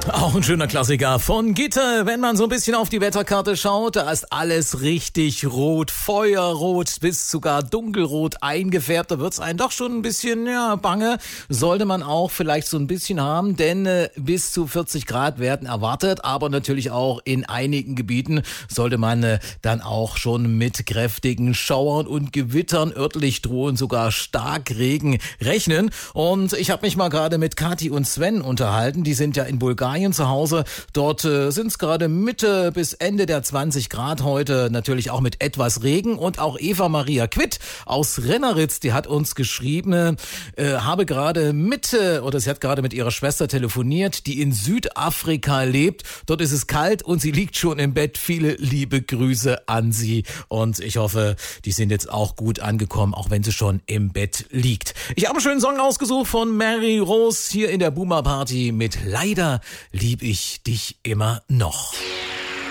Auch ein schöner Klassiker von Gitte. Wenn man so ein bisschen auf die Wetterkarte schaut, da ist alles richtig rot, feuerrot bis sogar dunkelrot eingefärbt. Da wird's einen doch schon ein bisschen bange. Sollte man auch vielleicht so ein bisschen haben, denn bis zu 40 Grad werden erwartet. Aber natürlich auch in einigen Gebieten sollte man dann auch schon mit kräftigen Schauern und Gewittern, örtlich drohen sogar Starkregen rechnen. Und ich habe mich mal gerade mit Kathi und Sven unterhalten. Die sind ja in Bulgarien zu Hause. Dort sind es gerade Mitte bis Ende der 20 Grad heute, natürlich auch mit etwas Regen. Und auch Eva Maria Quitt aus Renneritz, die hat uns geschrieben, sie hat gerade mit ihrer Schwester telefoniert, die in Südafrika lebt. Dort ist es kalt und sie liegt schon im Bett. Viele liebe Grüße an sie und ich hoffe, die sind jetzt auch gut angekommen, auch wenn sie schon im Bett liegt. Ich habe einen schönen Song ausgesucht von Mary Rose hier in der Boomer Party mit Leider lieb ich dich immer noch.